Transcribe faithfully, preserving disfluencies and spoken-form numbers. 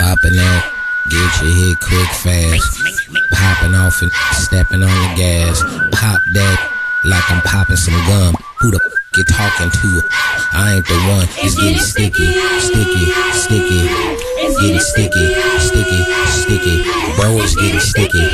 stopping out, get your hit quick fast. Popping off and stepping on the gas. Pop that like I'm popping some gum. Who the f you talking to? I ain't the one. It's getting sticky, sticky, sticky.